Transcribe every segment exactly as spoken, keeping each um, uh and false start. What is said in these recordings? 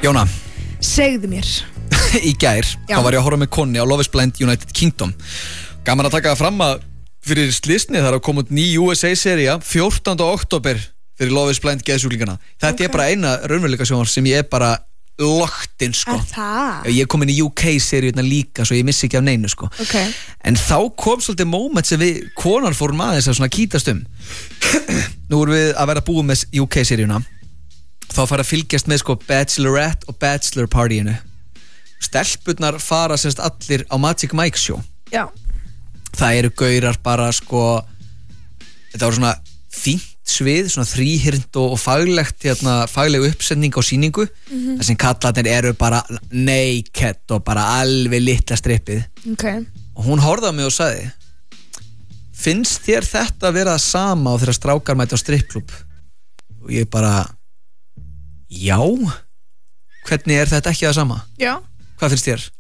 Jóna, segðu mér. Í gær, Já. þá var ég að horfa með konni á Love is Blind United Kingdom. Gaman að taka það fram að fyrir slysni þar að koma út ný U S A-sería fjórtánda október fyrir Love is Blind geðsjúklingana. Þetta Ok. er bara eina raunveruleika sjónvarp sem ég er bara locked-in, sko. Er það? Ég er komin í U K-seríuna líka, svo ég missi ekki af neinu, sko. Ok. En þá kom svolítið moment sem við konar fórum aðeins að svona kýtast um. Nú erum við að vera búið með U K-seríuna. Þá fara að fylgjast með sko Bachelorette og Bachelor partyinu. Stelpurnar fara semst allir á Magic Mike show. Já. Það eru gaurar bara sko, þetta var svona fínt svið, svona þríhyrnt og, og faglegt hérna, fagleg uppsetning á sýningu. Mhm. Það sem kallarnir eru bara naked og bara alveg litla strippið. Ok. Og hún horfði á mig og sagði: finnst þér þetta að vera það sama á þeirra strákar mæti á strippklúbb? Og ég bara, já, hvernig er þetta ekki það sama? Já. Hvað finnst þér?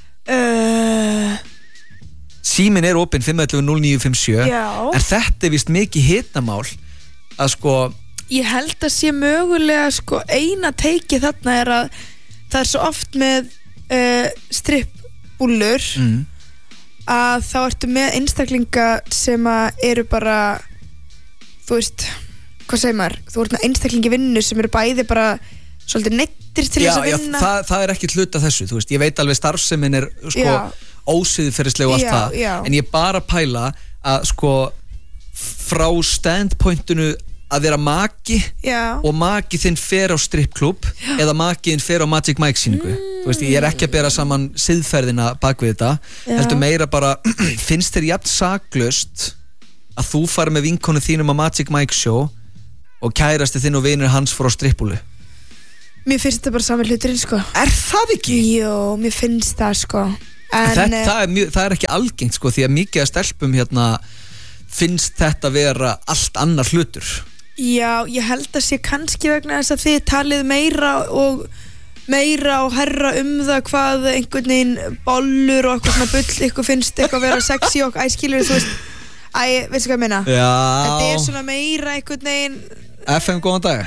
Uh, Síminn er opinn fimm ellefu núll níu fimm sjö. Já. En þetta er vist mikið hitnamál að sko, ég held að sé mögulega sko eina teiki þarna er að það er svo oft með uh, strippbúllur mm, að þá ertu með einstaklinga sem að eru bara, þú veist, hvað segir maður, þú ert með einstaklingi vinnu sem eru bæði bara svolítið neittir til já, þess að já, vinna. það, það er ekki hluta þessu, þú veist, ég veit alveg starfsemin er sko Já. ósiðferðisleg og allt Já, það, já. en ég bara pæla að sko frá standpointinu að vera maki Já. og maki þinn fer á strippklúbb eða maki þinn fer á Magic Mike sýningu. Mm. Þú veist, ég er ekki að bera saman siðferðina bak við þetta, Já. heldur meira bara finnst þér jafn saklaust að þú fari með vinkonu þínum á Magic Mike show og kærasti þinn og vinur hans fór á strippbúlu? Mér finnst þetta bara sami hluturinn sko. Er það ekki? Jó, mér finnst það sko. En það, það, er mjög, það er ekki algengt sko, því að mikið að stelpum hérna finnst þetta vera allt annar hlutur. já, ég held að sé kannski vegna þess að þið talið meira og meira og herra um það hvað einhvern veginn bollur og eitthvað svona bull ykkur finnst eitthvað að vera sexy og æskilur, þú veist, æ, veistu hvað ég meina? Þetta er Já. svona meira einhvern veginn. F M, góðan dag.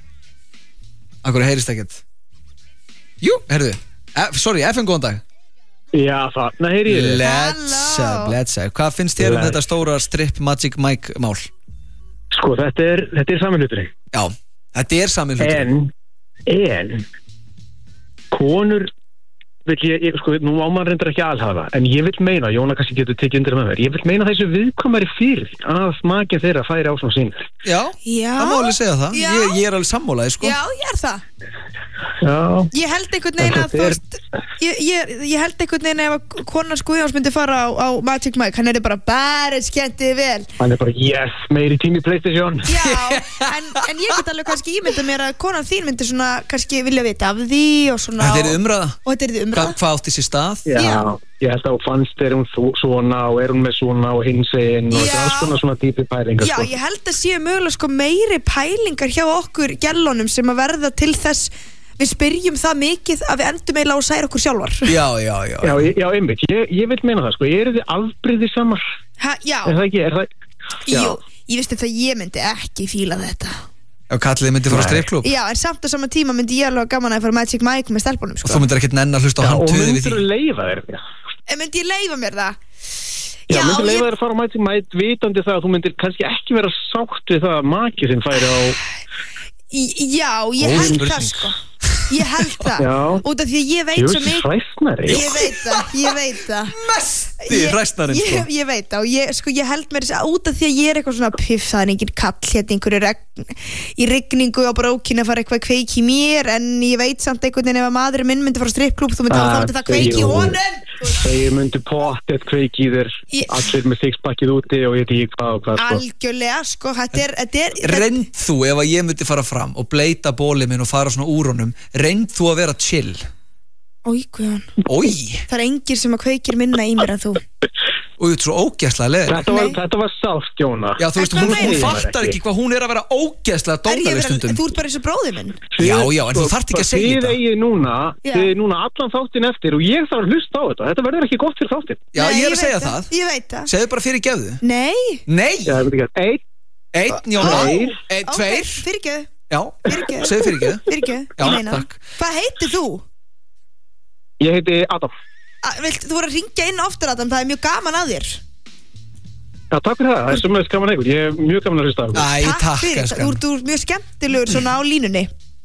Akkur heyrist ekkert. Jú, heyrðu. F, sorry, F M, góðan dag. Já, þarna heyri ég þig. Let's Halló. up, let's up. Hvað finnst þér um Let's- þetta stóra strip Magic Mike mál? Sko, þetta er, þetta er saman hluturinn. Já, þetta er saman hlutur. En, en, konur, vil ég, ég, sko, nú á maður reyndar ekki alhafa, en ég vil meina, Jóna kannski getur tekið undir með mér, ég vil meina þessu viðkomari fyrir að makinn þeirra færi á svona sýningar. Já, Já. það má alveg segja það. Já. Ég, ég er alveg sammálaði, sko. Já, ég er það. Já, Ég held einhvern veginn En að þú þetta er- veist ég, ég, ég held einhvern veginn ef að konar Guðjóns myndi fara á, á Magic Mike, hann er bara bara skemmtið vel. hann er bara, yes, meiri tími PlayStation. Já, en, en ég get alveg kannski ímynda mér að konan þín myndi svona kannski vilja vita af því og svona. Þetta er umræða. Og þetta er þið Hva, umræða. hvað átti sér stað? Já, Já. ég held að hún fannst er hún þó- svona og er hún með svona og hinsegin og Já. þetta er alls konar svona dýpi pælingar, Já, sko. ég held að séu mögulega sko meiri pælingar hjá okkur gælunum sem að verða til þess við spyrjum það mikið að við endum eiginlega á að særa okkur sjálfar. Já, já, já. Já, ég- já, einmitt, ég, ég vil meina það, sko, eru þið afbrýði samar? Ha, já, Er það ekki, er það? Já. jú, ég veist að ég myndi ekki fíla þetta. Já, kallið myndi fara á Nei. strippklúbb. Já, en samt á sama tíma myndi ég alveg hafa gaman að fara á Magic Mike með stelpunum, Og þú sko. myndir ekkert nenn að hlusta á Já, hann og töði við myndir því. þú leifa þér það? En myndi ég leifa mér það? Já, myndir ég- leifa þér að fara á Magic Mike vitandi það að þú myndir kannski ekki vera sátt við það að maki þinn færi á... Í- Já, ég Góð held spurning. það sko. Ég held það. Já. Út af því að ég veit Jú, svo mikið. hræsnari. Ég veit það, ég veit það. Mesti Ég- hræsnarinn, sko. ég, ég veit það og ég, sko, ég held mér þess að út af því að ég er eitthvað svona piff, það er engin kall hérna einhverju regn, í rigningu á brókinu að fara eitthvað að kveiki í mér, en ég veit samt einhvern veginn ef að maðurinn minn myndi fara á strippklúbb þú myndi Ah, þá myndi það kveiki í jú. honum. Þeir myndu pottet kveiki í þér Ég- allir með sixpackið úti og ég veit ekki hvað og hvað, sko. Algjörlega, sko, þetta er, þetta er þetta- Reynd þú ef að ég myndi fara fram og bleita bólið minn og fara svona úr honum, reynd þú að vera chill? Ói, Guðjón, Ói, það er engir sem að kveikir minna í mér en þú. og þú ert svo ógeðslega leður. Þetta var, Nei. þetta var sárt, Jóna. Já, þú veist, En hvað hún, hún meinar þú? fattar ekki hvað hún er að vera ógeðslega Er ég dónaleg vera, stundum. þú ert bara eins og bróðir minn. Já, já, en þú Sko, þarft ekki að segja Þið þetta. eigið núna, Já. þið núna allan þáttinn eftir og ég þarf að hlusta á þetta. Þetta verður ekki gott fyrir þáttinn. Já, Nei, ég er að veit segja það. Ég veit það. Segðu bara fyrir gefðu. Nei. Nei, Já, ég veit ekki að einn, einn, Jóna, Tveir. einn, tveir. Ok, fyrirgeðu. Já, Fyrirgefðu. segðu fyrirgeðu. Fyrirgefðu, Já, ég meina. takk. Hvað heitir þú? Ég heiti Adam. A, vilt, þú voru að ringja inn oftar Adam, það er mjög gaman að þér. Já, takk fyrir það, það er sem að gaman eitthvað. Ég er mjög gaman að hlusta á ykkur. Æ, takk, fyrir, elskan. þú ert- þú ert mjög skemmtilegur svona á línunni.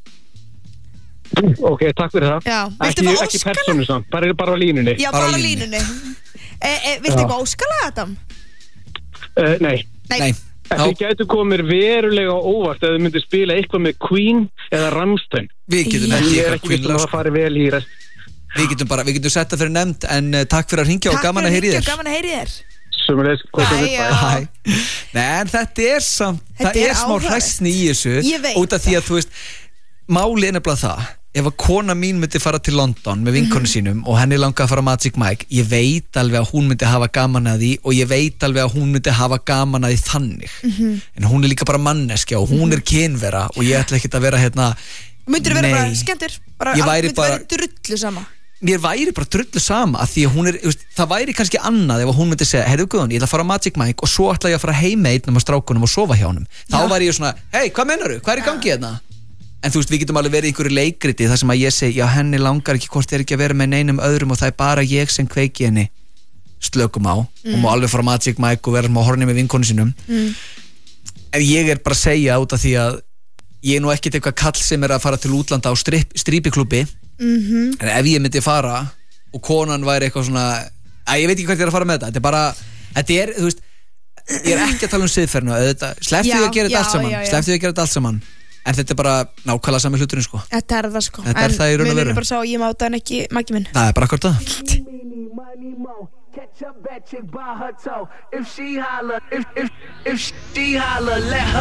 Ok, takk fyrir það. Já, viltu Ekki, fá ekki óskalag? persónu samt, bara, bara á línunni. Já, Bara á bara á línunni. línunni. e, e, viltu Já. eitthvað óskalag Adam? Uh, nei. Nei. Nei, En já, þið gætu komið mér verulega á óvart ef þið myndir spila eitthvað með Queen eða Rammstein. við getum Já. ekki Ég er eitthvað ekki viss um Queen að lag, það fari vel í rest. Við getum bara, við getum sett það fyrir nefnd. En uh, takk fyrir að ringja og Takk gaman fyrir að heyri hringja og þér. gaman að heyri þér. Sumulegis, hvað Æ, sem já. þetta er. Hæ. Nei, en þetta er samt, Þetta það er er smá áhugavert. hræsni í þessu. Ég veit Út af því að þú veist, máli er nefnilega það. Ef að kona mín myndi fara til London með vinkonu sínum og henni langar að fara á Magic Mike, ég veit alveg að hún myndi hafa gaman að því og ég veit alveg að hún myndi hafa gaman að því þannig. En hún er líka bara manneskja og hún er kynvera og ég ætla ekkert að vera hérna. Myndir vera Nei. bara skemmtur? Bara, Ég væri myndi bara- vera drullu sama. Mér væri bara drullu sama að því að hún er, þú veist, það væri kannski annað ef að hún myndi segja, heyrðu Guðun, ég ætla að fara á Magic Mike og svo ætla ég að fara heim með einnum af strákunum og sofa hjá honum. Þá Já. væri ég svona, hei, hvað mennarðu? Hvað er í gangi hérna? En þú veist, við getum alveg verið í einhverju leikriti þar sem að ég segi, já, henni langar ekki hvort er ekki að vera með neinum öðrum og það er bara ég sem kveiki henni slökum á og má alveg fara á Magic Mike og vera með horni með vinkonu sínum. Mm. En ég er bara að segja út af því að ég er nú ekkert eitthvað kall sem er að fara til útlanda á strip, strípiklúbbi. Mhm. En ef ég myndi fara og konan væri eitthvað svona, að ég veit ekki hvað ég er að fara með þetta, þetta er bara, þetta er, þú veist, ég er ekki að tala um siðferðinu, slepptu Já, því að gera þetta já, allt saman, já, já. slepptu því að gera þetta allt saman, en þetta er bara nákvæmlega sami hluturinn, sko. Þetta er það sko. Þetta er það í raun og En veru. munur bara sá að ég máta hann ekki maki minn. Það er bara akkurat það. Catch up that chick by her toe. If she holler, if if if she holler, let her